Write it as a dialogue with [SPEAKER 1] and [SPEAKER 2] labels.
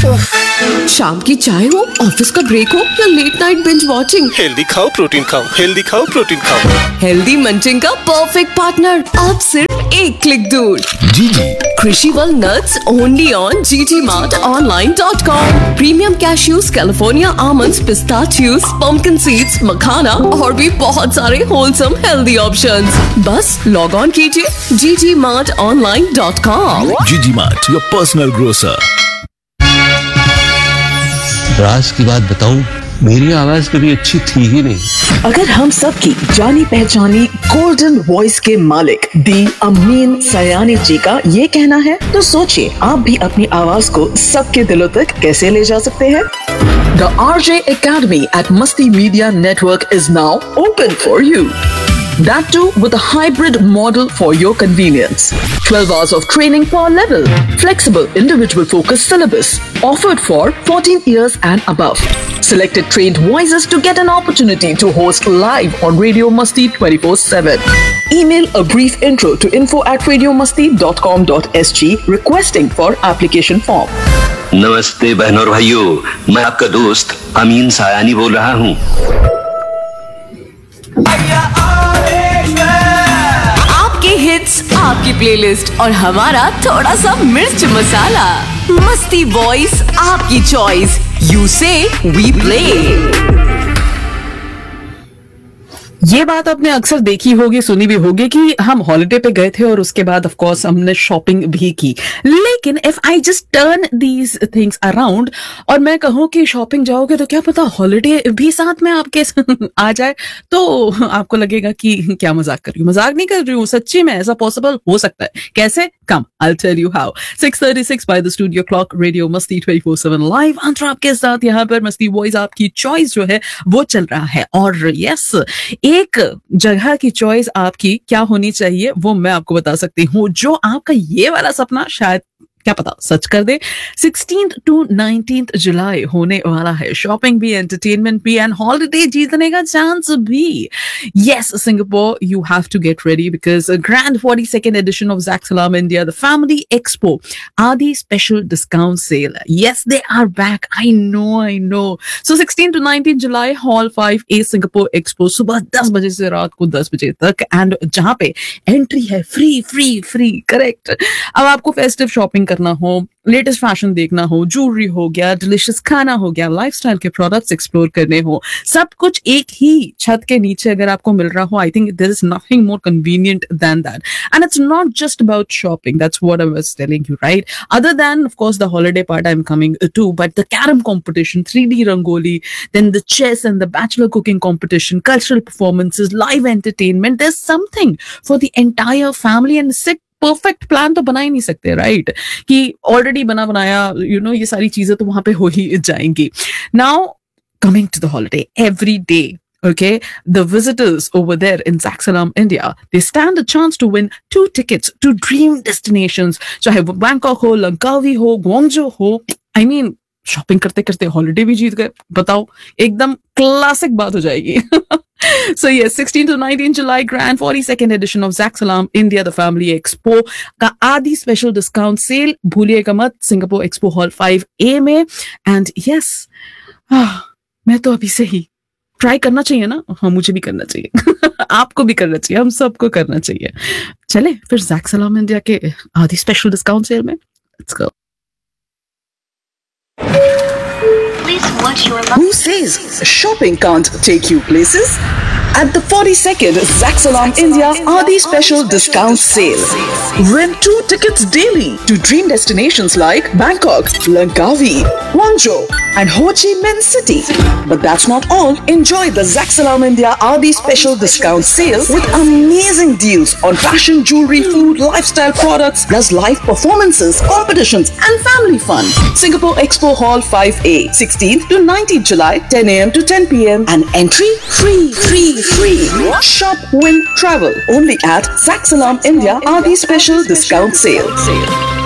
[SPEAKER 1] शाम की चाय हो, ऑफिस का ब्रेक हो या late night binge watching,
[SPEAKER 2] healthy खाओ प्रोटीन खाओ, हेल्दी खाओ प्रोटीन खाओ।
[SPEAKER 1] हेल्दी मंचिंग का परफेक्ट पार्टनर अब सिर्फ एक क्लिक दूर।
[SPEAKER 3] जीजी
[SPEAKER 1] Crunchyroll nuts only on ggmartonline.com. Premium cashews, California almonds, pistachios, pumpkin seeds, मखाना और भी बहुत सारे wholesome healthy options. बस लॉग ऑन कीजिए ggmartonline.com.
[SPEAKER 3] जीजी मार्ट, योर पर्सनल ग्रोसर।
[SPEAKER 4] राज की बात बताऊं, मेरी आवाज कभी अच्छी थी ही नहीं।
[SPEAKER 5] अगर हम सब की जानी पहचानी गोल्डन वॉइस के मालिक दी अमीन सयानी जी का ये कहना है, तो सोचिए आप भी अपनी आवाज को सबके दिलों तक कैसे ले जा सकते हैं। The RJ Academy at Masti Media Network is now open for you. That too with a hybrid model for your convenience. 12 hours of training per level. Flexible individual focused syllabus. Offered for 14 years and above. Selected trained voices to get an opportunity to host live on Radio Masti 24/7. Email a brief intro to info@radiomasti.com.sg requesting for application form.
[SPEAKER 4] नमस्ते बहनों और भाइयों, मैं आपका दोस्त अमीन सायानी बोल रहा हूँ।
[SPEAKER 1] आपके हिट्स, आपकी प्लेलिस्ट और हमारा थोड़ा सा मिर्च मसाला। मस्ती वॉइस आपकी चॉइस। यू से वी प्ले।
[SPEAKER 6] ये बात आपने अक्सर देखी होगी, सुनी भी होगी कि हम हॉलिडे पे गए थे और उसके बाद ऑफ कोर्स हमने शॉपिंग भी की। लेकिन if I just turn these things around और मैं कहूँ कि शॉपिंग जाओगे तो क्या पता हॉलिडे भी साथ में आपके आ जाए, तो आपको लगेगा कि क्या मजाक कर रही हूँ। मजाक नहीं कर रही हूँ, सच्ची में ऐसा पॉसिबल हो सकता है। कैसे? कम I tell you how. 6:36 by the studio clock, radio मस्ती 24/7 लाइव अंतर आपके साथ। यहाँ पर मस्ती वॉइस आपकी चॉइस जो है वो चल रहा है। और यस, एक जगह की चॉइस आपकी क्या होनी चाहिए वो मैं आपको बता सकती हूँ, जो आपका ये वाला सपना शायद क्या पता सच कर दे। 16th to 19th जुलाई होने वाला है। शॉपिंग भी, एंटरटेनमेंट भी एंड हॉलिडे जीतने का चांस भी। Yes Singapore, you have to get ready because grand 42nd addition of Jack सलाम इंडिया द फैमिली एक्सपो आदि special discount sale. Yes they are back, I know. So 16 to 19 July hall 5A Singapore expo, सुबह 10 बजे से रात को 10 बजे तक, and जहां पे एंट्री है फ्री। करेक्ट। अब आपको फेस्टिव शॉपिंग करना हो, लेटेस्ट फैशन देखना हो, ज्वेलरी हो गया, डिलिशियस खाना हो गया, लाइफस्टाइल के प्रोडक्ट्स एक्सप्लोर करने हो, सब कुछ एक ही छत के नीचे अगर आपको मिल रहा हो, I think there is nothing more convenient then that. And it's not just about shopping, that's what I was telling you, right? Other than of course the holiday part I am coming to, but the carrom competition, 3D rangoli, then the chess and the bachelor cooking competition, cultural performances, live entertainment, there is something for the entire family. And perfect plan तो बना ही नहीं सकते, right? कि already बनाया ये सारी चीजें तो वहां पे हो ही जाएंगी। Now coming to the holiday, every day, okay, the visitors over there in Zak Salam India, they stand a chance to win 2 tickets to dream destinations, चाहे वो बैंकॉक हो, लंकावी हो, ग्वांगझो हो। I mean, शॉपिंग करते करते holiday भी जीत गए, बताओ, एकदम क्लासिक बात हो जाएगी। So yes, 16 to 19 July, grand 42nd edition of Zak Salam India the Family Expo का आदि स्पेशल डिस्काउंट सेल भूलिएगा मत, सिंगापुर एक्सपो हॉल 5A में। एंड यस, मैं तो अभी से ही ट्राई करना चाहिए ना। हाँ, मुझे भी करना चाहिए। आपको भी करना चाहिए, हम सबको करना चाहिए। चले फिर ज़ैक सलाम इंडिया के आदि स्पेशल डिस्काउंट सेल में, let's go.
[SPEAKER 5] Who says shopping can't take you places? At the 42nd Zak Salam India Adi Special Discount Sale. Win 2 tickets daily to dream destinations like Bangkok, Langkawi, Guangzhou and Ho Chi Minh City. But that's not all. Enjoy the Zak Salam India Adi Special Discount Sale with amazing deals on fashion, jewelry, food, lifestyle products, plus live performances, competitions and family fun. Singapore Expo Hall 5A, 16th to 19th July, 10 a.m. to 10 p.m. and entry free. Shop, win, travel only at Zak Salam India Adi Special Discount Sale.